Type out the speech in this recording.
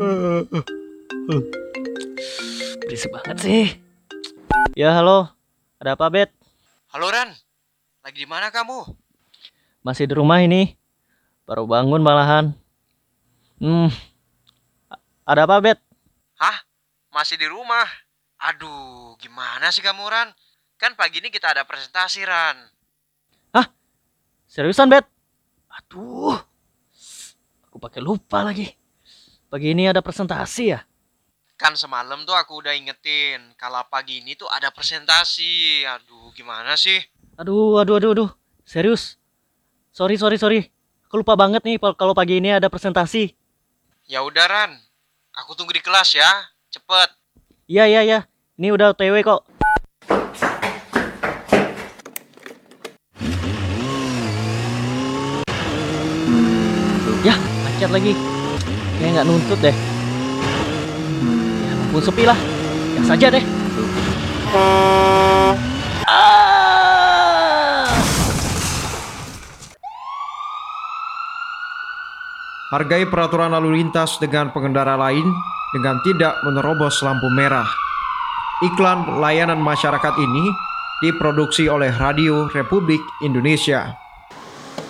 Berisik banget sih. Ya halo, ada apa Bet? Halo Ran, lagi di mana kamu? Masih di rumah ini, baru bangun malahan. Hmm, ada apa Bet? Hah? Masih di rumah? Aduh, gimana sih kamu Ran? Kan pagi ini kita ada presentasi Ran. Hah? Seriusan Bet? Aduh, aku pakai lupa lagi. Pagi ini ada presentasi ya? Kan semalam tuh aku udah ingetin kalau pagi ini tuh ada presentasi. Aduh, gimana sih? Aduh. Serius? Sorry. Aku lupa banget nih kalau pagi ini ada presentasi. Ya udah Ran, aku tunggu di kelas ya. Cepet. Iya. Ini udah OTW kok. Yah, macet lagi. Kayak nggak nuntut deh. Ya mumpung sepi lah. Gas saja deh. Ah! Hargai peraturan lalu lintas dengan pengendara lain dengan tidak menerobos lampu merah. Iklan layanan masyarakat ini diproduksi oleh Radio Republik Indonesia.